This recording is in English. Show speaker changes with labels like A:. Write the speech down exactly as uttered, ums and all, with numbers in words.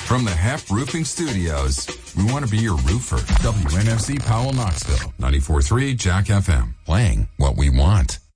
A: From the Hef Roofing Studios, we want to be your roofer. W N F C Powell, Knoxville. ninety-four point three Jack F M. Playing what we want.